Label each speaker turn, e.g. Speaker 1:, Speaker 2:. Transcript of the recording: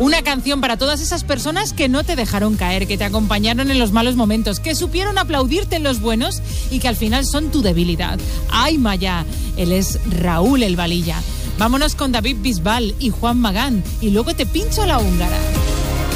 Speaker 1: Una canción para todas esas personas que no te dejaron caer, que te acompañaron en los malos momentos, que supieron aplaudirte en los buenos y que al final son tu debilidad. ¡Ay, Maya! Él es Raúl El Valilla. Vámonos con David Bisbal y Juan Magán y luego te pincho la húngara.